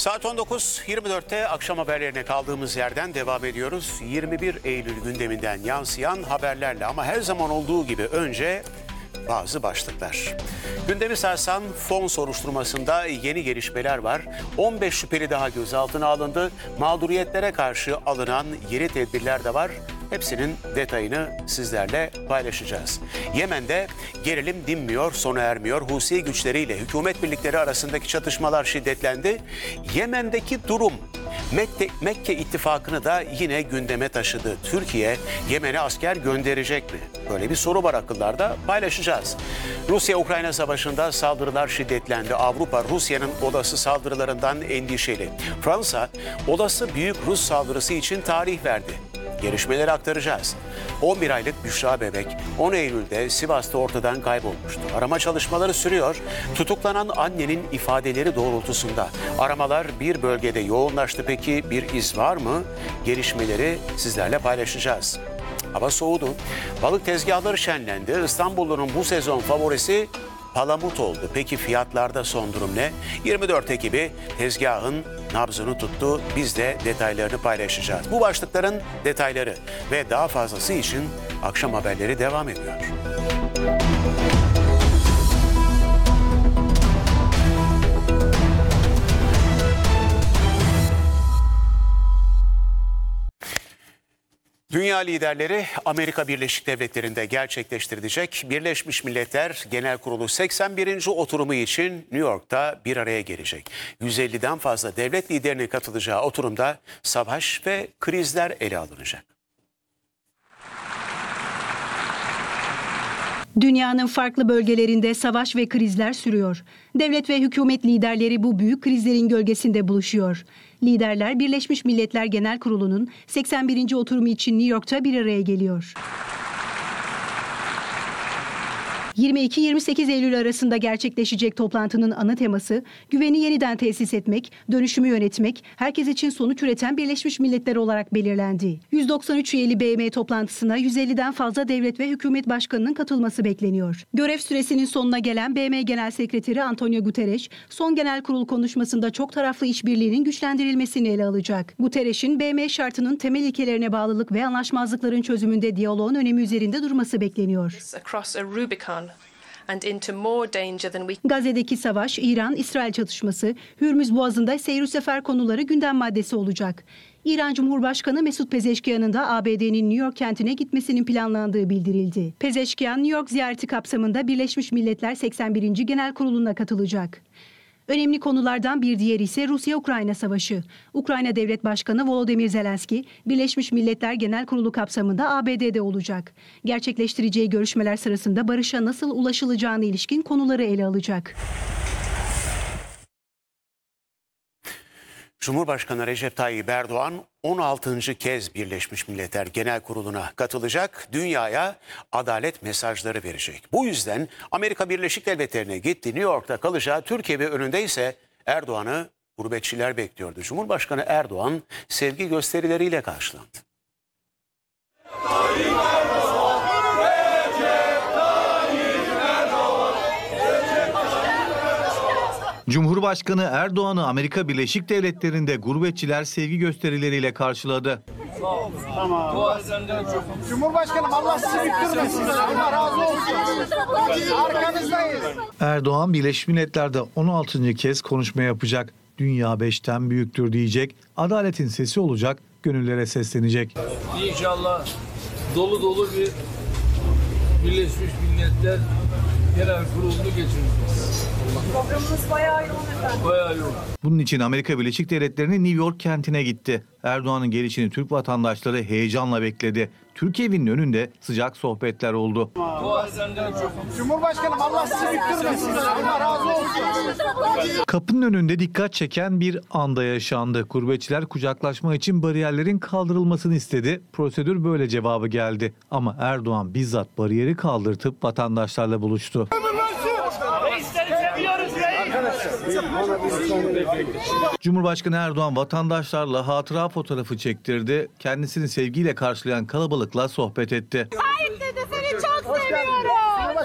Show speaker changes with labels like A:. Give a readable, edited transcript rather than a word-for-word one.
A: Saat 19.24'te akşam haberlerine kaldığımız yerden devam ediyoruz. 21 Eylül gündeminden yansıyan haberlerle ama her zaman olduğu gibi önce bazı başlıklar. Gündemi sarsan fon soruşturmasında yeni gelişmeler var. 15 şüpheli daha gözaltına alındı. Mağduriyetlere karşı alınan yeni tedbirler de var. Hepsinin detayını sizlerle paylaşacağız. Yemen'de gerilim dinmiyor, sona ermiyor. Husi güçleriyle hükümet birlikleri arasındaki çatışmalar şiddetlendi. Yemen'deki durum Mekke ittifakını da yine gündeme taşıdı. Türkiye Yemen'e asker gönderecek mi? Böyle bir soru var akıllarda, paylaşacağız. Rusya-Ukrayna savaşında saldırılar şiddetlendi. Avrupa Rusya'nın olası saldırılarından endişeli. Fransa olası büyük Rus saldırısı için tarih verdi. Gelişmeleri aktaracağız. 11 aylık Büşra bebek 10 Eylül'de Sivas'ta ortadan kaybolmuştu. Arama çalışmaları sürüyor. Tutuklanan annenin ifadeleri doğrultusunda aramalar bir bölgede yoğunlaştı. Peki bir iz var mı? Gelişmeleri sizlerle paylaşacağız. Hava soğudu. Balık tezgahları şenlendi. İstanbullu'nun bu sezon favorisi palamut oldu. Peki fiyatlarda son durum ne? 24 ekibi tezgahın nabzını tuttu. Biz de detaylarını paylaşacağız. Bu başlıkların detayları ve daha fazlası için akşam haberleri devam ediyor. Dünya liderleri Amerika Birleşik Devletleri'nde gerçekleştirilecek Birleşmiş Milletler Genel Kurulu 81. oturumu için New York'ta bir araya gelecek. 150'den fazla devlet liderinin katılacağı oturumda savaş ve krizler ele alınacak.
B: Dünyanın farklı bölgelerinde savaş ve krizler sürüyor. Devlet ve hükümet liderleri bu büyük krizlerin gölgesinde buluşuyor. Liderler Birleşmiş Milletler Genel Kurulu'nun 81. oturumu için New York'ta bir araya geliyor. 22-28 Eylül arasında gerçekleşecek toplantının ana teması güveni yeniden tesis etmek, dönüşümü yönetmek, herkes için sonuç üreten Birleşmiş Milletler olarak belirlendi. 193 üyeli BM toplantısına 150'den fazla devlet ve hükümet başkanının katılması bekleniyor. Görev süresinin sonuna gelen BM Genel Sekreteri Antonio Guterres, son genel kurul konuşmasında çok taraflı işbirliğinin güçlendirilmesini ele alacak. Guterres'in BM şartının temel ilkelerine bağlılık ve anlaşmazlıkların çözümünde diyaloğun önemi üzerinde durması bekleniyor. Gazze'deki savaş, İran-İsrail çatışması, Hürmüz Boğazı'nda seyir sefer konuları gündem maddesi olacak. İran Cumhurbaşkanı Mesut Pezeşkiyan'ın da ABD'nin New York kentine gitmesinin planlandığı bildirildi. Pezeşkiyan, New York ziyareti kapsamında Birleşmiş Milletler 81. Genel Kurulu'na katılacak. Önemli konulardan bir diğeri ise Rusya-Ukrayna savaşı. Ukrayna Devlet Başkanı Volodymyr Zelenski, Birleşmiş Milletler Genel Kurulu kapsamında ABD'de olacak. Gerçekleştireceği görüşmeler sırasında barışa nasıl ulaşılacağına ilişkin konuları ele alacak.
A: Cumhurbaşkanı Recep Tayyip Erdoğan 16. kez Birleşmiş Milletler Genel Kurulu'na katılacak, dünyaya adalet mesajları verecek. Bu yüzden Amerika Birleşik Devletleri'ne gitti, New York'ta kalacağı Türkiye ve önünde ise Erdoğan'ı gurbetçiler bekliyordu. Cumhurbaşkanı Erdoğan sevgi gösterileriyle karşılandı.
C: Cumhurbaşkanı Erdoğan'ı Amerika Birleşik Devletleri'nde gurbetçiler sevgi gösterileriyle karşıladı.
D: Tamam. Cumhurbaşkanım Allah sizi bitirmesin. Allah razı olsun. Arkanızdayız.
C: Erdoğan Birleşmiş Milletler'de 16. kez konuşma yapacak. Dünya 5'ten büyüktür diyecek. Adaletin sesi olacak, gönüllere seslenecek.
E: İnşallah dolu dolu bir Birleşmiş Milletler Genel Kurulu'nu geçireceğiz.
F: Programımız bayağı yoğun efendim.
E: Bayağı yoğun.
C: Bunun için Amerika Birleşik Devletleri'nin New York kentine gitti. Erdoğan'ın gelişini Türk vatandaşları heyecanla bekledi. Türk evinin önünde sıcak sohbetler oldu.
D: Cumhurbaşkanım Allah sizi bitirmesin. Allah razı olsun.
C: Kapının önünde dikkat çeken bir anda yaşandı. Gurbetçiler kucaklaşma için bariyerlerin kaldırılmasını istedi. Prosedür böyle cevabı geldi. Ama Erdoğan bizzat bariyeri kaldırtıp vatandaşlarla buluştu. Cumhurbaşkanı Erdoğan vatandaşlarla hatıra fotoğrafı çektirdi. Kendisini sevgiyle karşılayan kalabalıkla sohbet etti.